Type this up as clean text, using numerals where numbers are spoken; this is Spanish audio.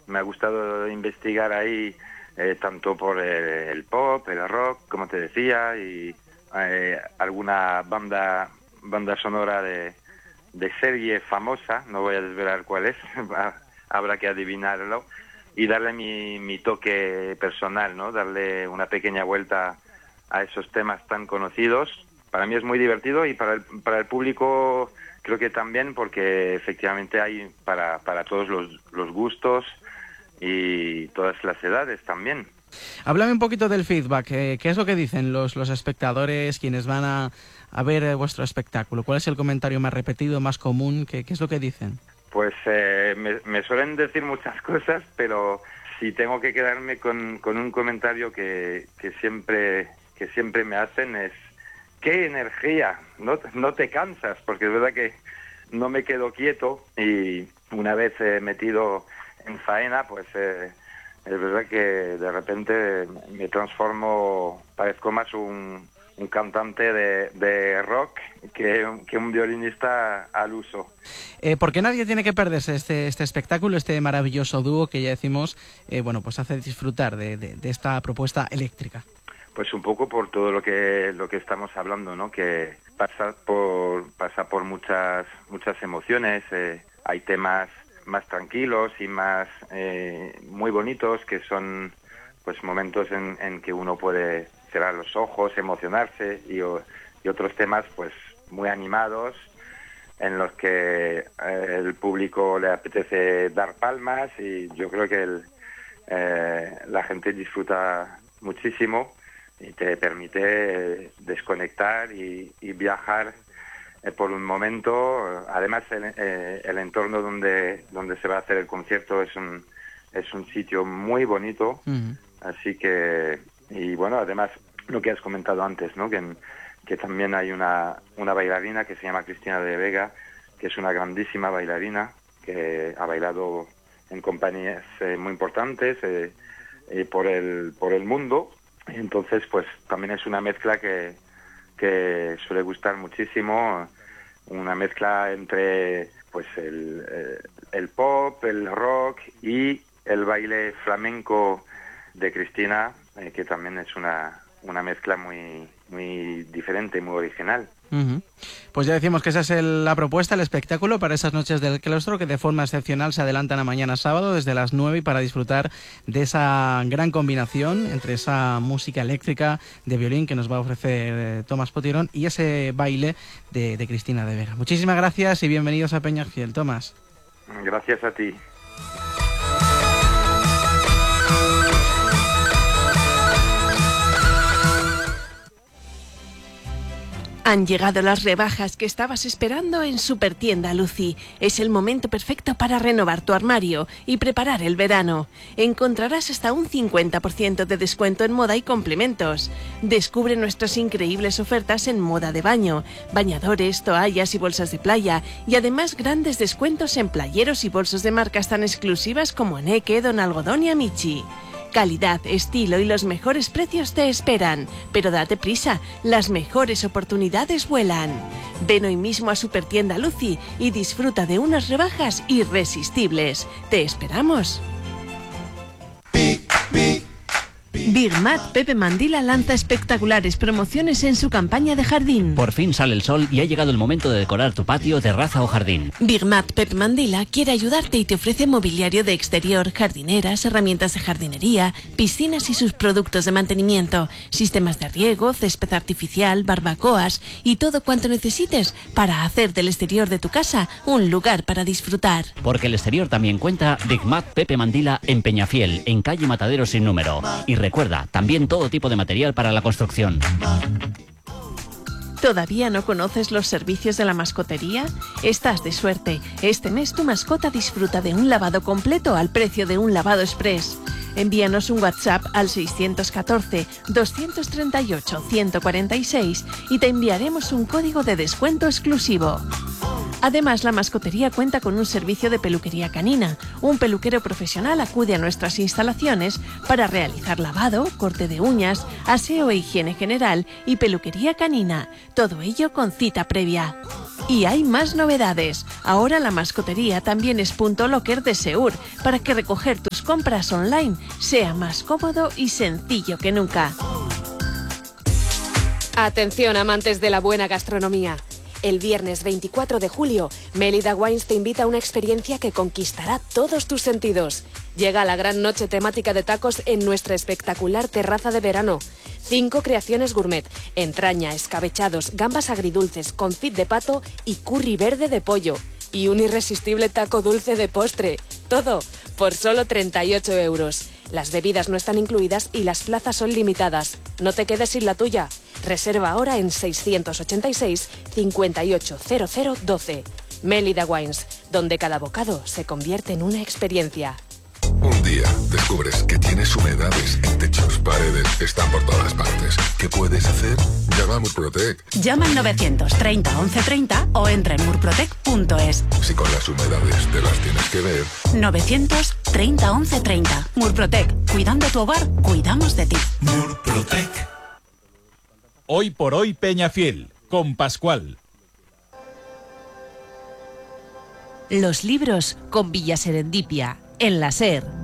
me ha gustado investigar ahí tanto por el pop, el rock, como te decía, y alguna banda sonora de serie famosa, no voy a desvelar cuál es, habrá que adivinarlo, y darle mi toque personal, ¿no? Darle una pequeña vuelta a esos temas tan conocidos. Para mí es muy divertido y para el público creo que también, porque efectivamente hay para todos los gustos y todas las edades también. Háblame un poquito del feedback. ¿Qué es lo que dicen los espectadores, quienes van a ver vuestro espectáculo? ¿Cuál es el comentario más repetido, más común? ¿Qué es lo que dicen? Pues me suelen decir muchas cosas, pero si tengo que quedarme con un comentario que siempre me hacen es: ¡qué energía! No te cansas, porque es verdad que no me quedo quieto, y una vez metido en faena, pues es verdad que de repente me transformo, parezco más un cantante de rock que un violinista al uso. ¿Por qué nadie tiene que perderse este espectáculo, este maravilloso dúo que ya decimos, pues hace disfrutar de esta propuesta eléctrica? Pues un poco por todo lo que estamos hablando, ¿no? Que pasa por muchas emociones. Hay temas más tranquilos y más muy bonitos, que son pues momentos en que uno puede cerrar los ojos, emocionarse, y otros temas pues muy animados, en los que el público le apetece dar palmas, y yo creo que la gente disfruta muchísimo y te permite desconectar y viajar por un momento. Además el entorno donde se va a hacer el concierto es un sitio muy bonito. Uh-huh. Así que, y bueno, además lo que has comentado antes, ¿no? Que también hay una bailarina que se llama Cristina de Vega, que es una grandísima bailarina, que ha bailado en compañías muy importantes por el mundo. Entonces pues también es una mezcla que suele gustar muchísimo, una mezcla entre pues el pop, el rock y el baile flamenco de Cristina, que también es una mezcla muy diferente, muy original. Uh-huh. Pues ya decimos que esa es la propuesta, el espectáculo para esas noches del claustro, que de forma excepcional se adelantan a mañana sábado desde las 9, y para disfrutar de esa gran combinación entre esa música eléctrica de violín que nos va a ofrecer Tomás Potirón y ese baile de Cristina de Vega. Muchísimas gracias y bienvenidos a Peñafiel, Tomás. Gracias a ti. Han llegado las rebajas que estabas esperando en Supertienda Lucy. Es el momento perfecto para renovar tu armario y preparar el verano. Encontrarás hasta un 50% de descuento en moda y complementos. Descubre nuestras increíbles ofertas en moda de baño, bañadores, toallas y bolsas de playa, y además grandes descuentos en playeros y bolsos de marcas tan exclusivas como Neke, Don Algodón y Amici. Calidad, estilo y los mejores precios te esperan. Pero date prisa, las mejores oportunidades vuelan. Ven hoy mismo a Supertienda Lucy y disfruta de unas rebajas irresistibles. ¡Te esperamos! Big Mat Pepe Mandila lanza espectaculares promociones en su campaña de jardín. Por fin sale el sol y ha llegado el momento de decorar tu patio, terraza o jardín. Big Mat Pepe Mandila quiere ayudarte y te ofrece mobiliario de exterior, jardineras, herramientas de jardinería, piscinas y sus productos de mantenimiento, sistemas de riego, césped artificial, barbacoas y todo cuanto necesites para hacer del exterior de tu casa un lugar para disfrutar. Porque el exterior también cuenta. Big Mat Pepe Mandila en Peñafiel, en calle Matadero sin número. Y recuerda, también todo tipo de material para la construcción. ¿Todavía no conoces los servicios de la mascotería? Estás de suerte. Este mes tu mascota disfruta de un lavado completo al precio de un lavado express. Envíanos un WhatsApp al 614-238-146 y te enviaremos un código de descuento exclusivo. Además, la mascotería cuenta con un servicio de peluquería canina. Un peluquero profesional acude a nuestras instalaciones para realizar lavado, corte de uñas, aseo e higiene general y peluquería canina. Todo ello con cita previa. Y hay más novedades. Ahora la mascotería también es punto locker de Seur, para que recoger tus compras online sea más cómodo y sencillo que nunca. Atención, amantes de la buena gastronomía. El viernes 24 de julio, Mélida Wines te invita a una experiencia que conquistará todos tus sentidos. Llega la gran noche temática de tacos en nuestra espectacular terraza de verano. 5 creaciones gourmet, entraña, escabechados, gambas agridulces, confit de pato y curry verde de pollo. Y un irresistible taco dulce de postre. Todo por solo 38 euros. Las bebidas no están incluidas y las plazas son limitadas. No te quedes sin la tuya. Reserva ahora en 686 580012. Mélida Wines, donde cada bocado se convierte en una experiencia. Un día descubres que tienes humedades en techos, paredes, están por todas partes. ¿Qué puedes hacer? Llama a Murprotec. Llama al 930 1130 o entra en murprotec.es. Si con las humedades te las tienes que ver. 930 1130. Murprotec. Cuidando tu hogar, cuidamos de ti. Murprotec. Hoy por hoy Peñafiel, con Pascual. Los libros con Villa Serendipia, en la SER.